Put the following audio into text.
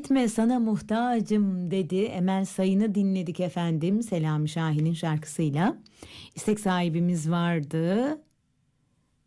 Gitme sana muhtacım dedi. Emel Sayın'ı dinledik efendim. Selami Şahin'in şarkısıyla. İstek sahibimiz vardı.